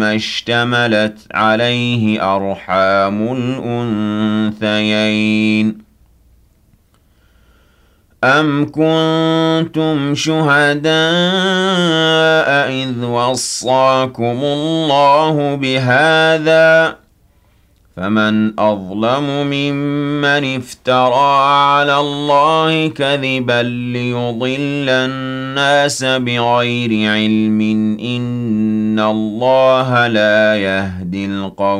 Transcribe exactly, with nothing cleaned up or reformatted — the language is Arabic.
ما اشتملت عليه أرحام الأنثيين أَمْ كُنتُمْ شُهَدَاءَ إِذْ وَصَّاكُمُ اللَّهُ بِهَٰذَا ۚ فَمَنْ أَظْلَمُ مِمَّنِ افْتَرَىٰ عَلَى اللَّهِ كَذِبًا لِّيُضِلَّ النَّاسَ بِغَيْرِ عِلْمٍ ۗ إِنَّ اللَّهَ لَا يَهْدِي الْقَوْمَ